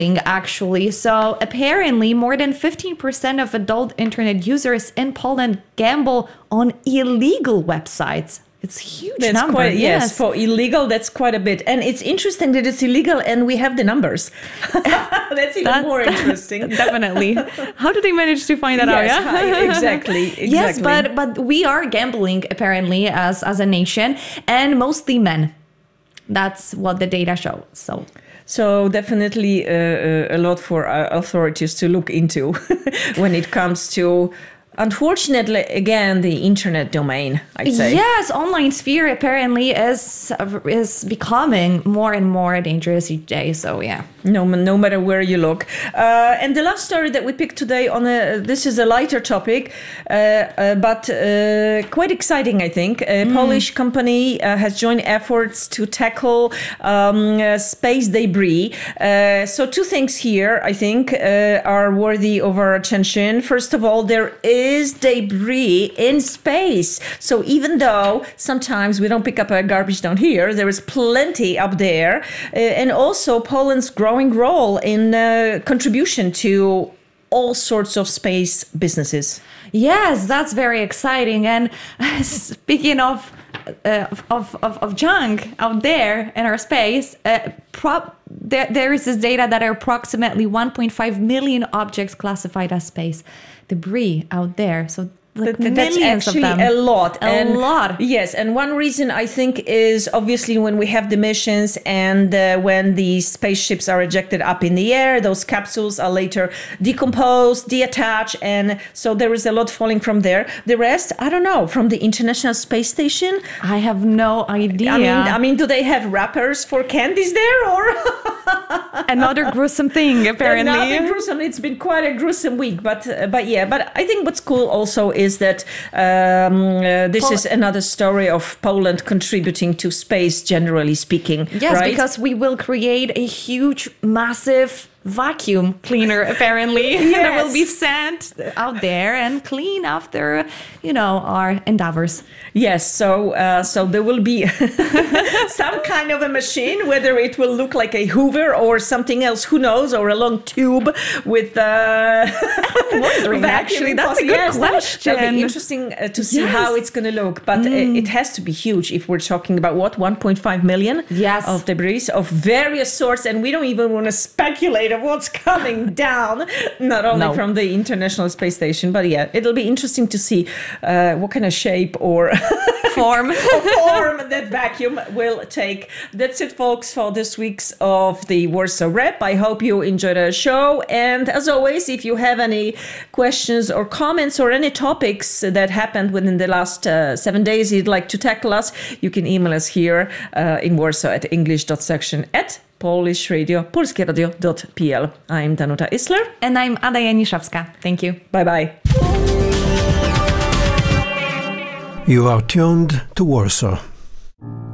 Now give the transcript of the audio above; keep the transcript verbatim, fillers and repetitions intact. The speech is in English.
actually. So apparently more than fifteen percent of adult internet users in Poland gamble on illegal websites. It's a huge that's number. Quite, yes. yes, for illegal, that's quite a bit. And it's interesting that it's illegal and we have the numbers. That's even that, more interesting. Definitely. How do they manage to find that yes, out? Yeah, exactly, exactly. Yes, but but we are gambling apparently as as a nation, and mostly men. That's what the data show. So. So definitely uh, a lot for uh, authorities to look into when it comes to, unfortunately, again, the internet domain, I'd say. Yes, online sphere apparently is is becoming more and more dangerous each day. So yeah. No, no matter where you look. Uh, and the last story that we picked today on a, this is a lighter topic, uh, uh, but uh, quite exciting, I think. A mm. Polish company uh, has joined efforts to tackle um, uh, space debris. Uh, so two things here, I think, uh, are worthy of our attention. First of all, there is debris in space. So even though sometimes we don't pick up our garbage down here, there is plenty up there. Uh, and also Poland's growing growing role in uh, contribution to all sorts of space businesses. Yes, that's very exciting. And speaking of uh, of, of of junk out there in our space, uh, prop there there is this data that are approximately one point five million objects classified as space debris out there. So. Like That's actually of them. a lot. A and lot. Yes. And one reason I think is obviously when we have the missions and uh, when the spaceships are ejected up in the air, those capsules are later decomposed, deattached. And so there is a lot falling from there. The rest, I don't know, from the International Space Station. I have no idea. I mean, I mean, do they have wrappers for candies there or? Another gruesome thing, apparently. Another gruesome. It's been quite a gruesome week, but uh, but yeah. But I think what's cool also is that um, uh, this Pol- is another story of Poland contributing to space, generally speaking. Yes, right? because we will create a huge, massive vacuum cleaner, apparently, yes. that will be sent out there and clean after, you know, our endeavors. Yes, so uh, so there will be some kind of a machine, whether it will look like a Hoover or something else, who knows, or a long tube with uh, I'm wondering, actually, that's a good yes, question. That'll be interesting uh, to see yes. how it's going to look, but mm. it, it has to be huge if we're talking about, what, one point five million yes. of debris of various sorts, and we don't even want to speculate of what's coming down, not only no. from the International Space Station, but yeah, it'll be interesting to see uh, what kind of shape or form form that vacuum will take. That's it, folks, for this week's of the Warsaw Rep. I hope you enjoyed our show, and as always, if you have any questions or comments or any topics that happened within the last uh, seven days you'd like to tackle us, you can email us here uh, in Warsaw at english.section at Polish Radio, polskie radio dot p l. I'm Danuta Isler. And I'm Ada Janiszewska. Thank you. Bye-bye. You are tuned to Warsaw.